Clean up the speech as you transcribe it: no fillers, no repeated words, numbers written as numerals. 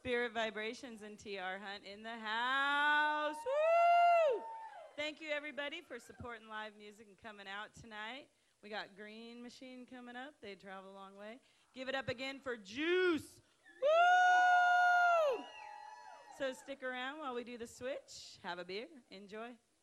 Spirit Vibrations and TR Hunt in the house. Woo! Thank you, everybody, for supporting live music and coming out tonight. We got Green Machine coming up. They travel a long way. Give it up again for Juice. Woo! So stick around while we do the switch. Have a beer. Enjoy.